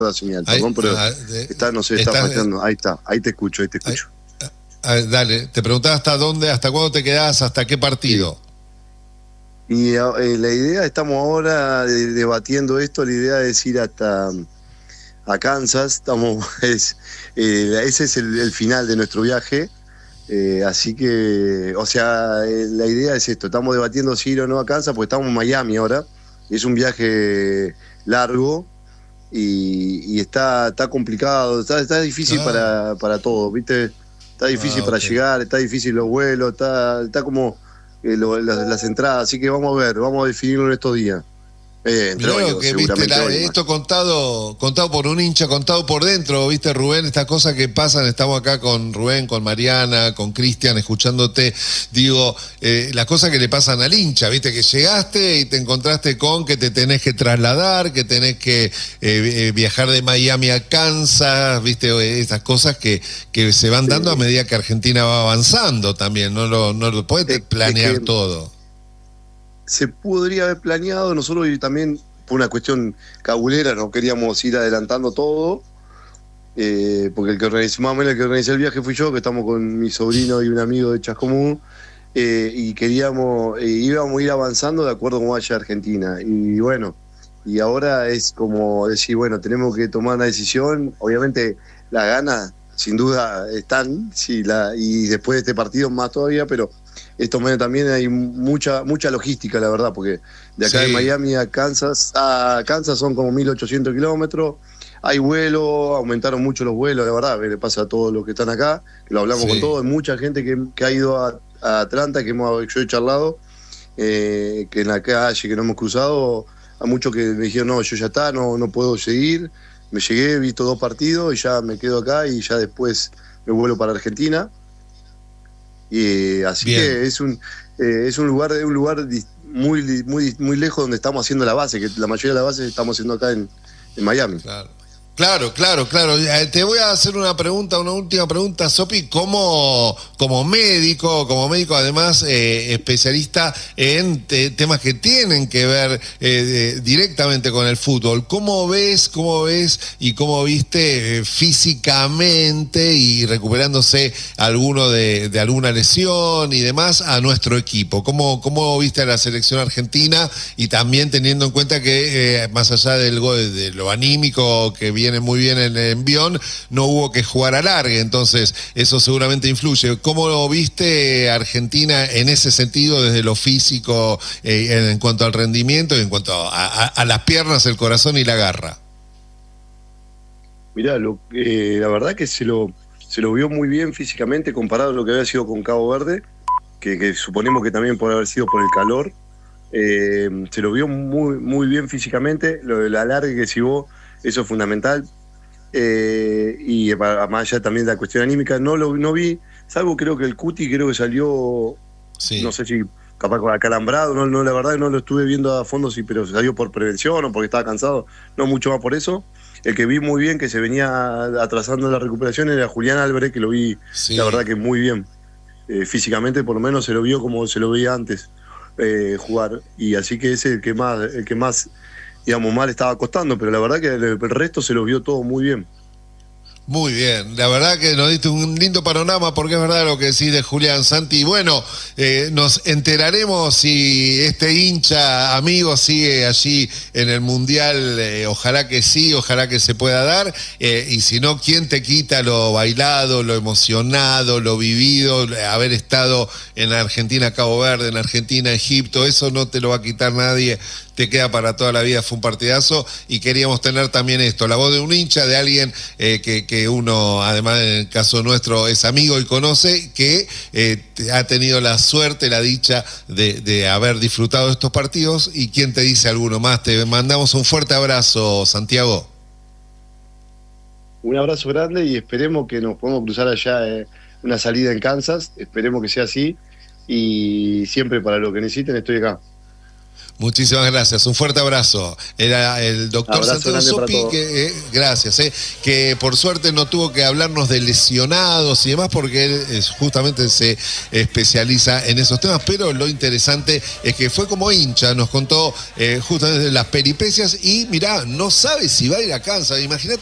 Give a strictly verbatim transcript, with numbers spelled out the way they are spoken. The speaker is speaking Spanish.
la señal, ahí, perdón, pero ah, de, está, no sé, está estás, fallando. Ahí está, ahí te escucho, ahí te escucho. Ahí, ah, dale, te preguntaba hasta dónde, hasta cuándo te quedás, hasta qué partido. Sí. Y eh, la idea, estamos ahora de, debatiendo esto, la idea es ir hasta a Kansas, estamos, es, eh, ese es el, el final de nuestro viaje. Eh, así que, o sea, eh, la idea es esto, estamos debatiendo si ir o no a Kansas, porque estamos en Miami ahora, es un viaje largo y, y está, está complicado, está, está difícil Ah. para, para todo, ¿viste? Está difícil Ah, para okay. llegar, está difícil los vuelos, está, está como eh, lo, las, las entradas, así que vamos a ver, vamos a definirlo en estos días. Eh, entre Mirá hoy, lo que viste, seguramente la, hoy, esto contado contado por un hincha, contado por dentro, viste Rubén, estas cosas que pasan, estamos acá con Rubén, con Mariana, con Cristian, escuchándote, digo, eh, las cosas que le pasan al hincha, viste, que llegaste y te encontraste con que te tenés que trasladar, que tenés que eh, eh, viajar de Miami a Kansas, viste, esas cosas que, que se van dando sí. a medida que Argentina va avanzando también, no lo, no lo podés es, planear es que... todo. Se podría haber planeado, nosotros y también por una cuestión cabulera no queríamos ir adelantando todo, eh, porque el que organizó, más o menos el que organizó el viaje fui yo, que estamos con mi sobrino y un amigo de Chascomún, eh, y queríamos, eh, íbamos a ir avanzando de acuerdo a cómo vaya Argentina, y bueno, y ahora es como decir, bueno, tenemos que tomar una decisión, obviamente las ganas sin duda están, sí, la, y después de este partido más todavía, pero esto también hay mucha mucha logística, la verdad, porque de acá sí. de Miami a Kansas, a Kansas son como mil ochocientos kilómetros, hay vuelos, aumentaron mucho los vuelos, la verdad, que le pasa a todos los que están acá, que lo hablamos sí. con todos, hay mucha gente que, que ha ido a, a Atlanta, que hemos, yo he charlado, eh, que en la calle, que no hemos cruzado, a muchos que me dijeron, no, yo ya está, no, no puedo seguir, me llegué, he visto dos partidos y ya me quedo acá y ya después me vuelo para Argentina. Y así Bien. que es un eh, es un lugar un lugar muy muy muy lejos donde estamos haciendo la base, que la mayoría de la base estamos haciendo acá en, en Miami. Claro. Claro, claro, claro. Te voy a hacer una pregunta, una última pregunta, Sopi, como, como médico, como médico además eh, especialista en te, temas que tienen que ver eh, de, directamente con el fútbol. ¿Cómo ves, cómo ves y cómo viste eh, físicamente y recuperándose alguno de, de alguna lesión y demás a nuestro equipo? ¿Cómo, cómo viste a la selección argentina y también teniendo en cuenta que eh, más allá del gol, de lo anímico que viene muy bien en el envión, no hubo que jugar a largue, entonces eso seguramente influye. ¿Cómo lo viste Argentina en ese sentido desde lo físico, eh, en, en cuanto al rendimiento y en cuanto a, a, a las piernas, el corazón y la garra? Mirá, lo, eh, la verdad que se lo, se lo vio muy bien físicamente comparado a lo que había sido con Cabo Verde, que, que suponemos que también puede haber sido por el calor. Eh, se lo vio muy, muy bien físicamente, lo del alargue que llevó, eso es fundamental, eh, y más allá también de la cuestión anímica, no lo no vi, salvo creo que el Cuti creo que salió, sí. no sé si capaz con acalambrado, no, no, la verdad no lo estuve viendo a fondo, sí, pero salió por prevención o porque estaba cansado, no mucho más por eso. El que vi muy bien, que se venía atrasando la recuperación, era Julián Álvarez, que lo vi, sí. la verdad que muy bien, eh, físicamente por lo menos se lo vio como se lo veía antes. Eh, jugar, y así que ese es el que más, el que más, digamos, mal estaba costando, pero la verdad que el, el resto se lo vio todo muy bien. Muy bien, la verdad que nos diste un lindo panorama, porque es verdad lo que decís de Julián, Santi. Bueno, eh, nos enteraremos si este hincha amigo sigue allí en el Mundial, eh, ojalá que sí, ojalá que se pueda dar, eh, y si no, ¿quién te quita lo bailado, lo emocionado, lo vivido, haber estado en Argentina, Cabo Verde, en Argentina, Egipto? Eso no te lo va a quitar nadie, te queda para toda la vida, fue un partidazo, y queríamos tener también esto, la voz de un hincha, de alguien eh, que, que uno, además en el caso nuestro, es amigo y conoce, que eh, ha tenido la suerte, la dicha de, de haber disfrutado de estos partidos. ¿Y quién te dice alguno más? Te mandamos un fuerte abrazo, Santiago. Un abrazo grande y esperemos que nos podamos cruzar allá eh, una salida en Kansas, esperemos que sea así, y siempre para lo que necesiten estoy acá. Muchísimas gracias, un fuerte abrazo. Era el doctor Santiago Sopi, que eh, gracias, eh, que por suerte no tuvo que hablarnos de lesionados y demás, porque él es, justamente se especializa en esos temas, pero lo interesante es que fue como hincha, nos contó eh, justamente las peripecias y mirá, no sabe si va a ir a Kansas, imagínate.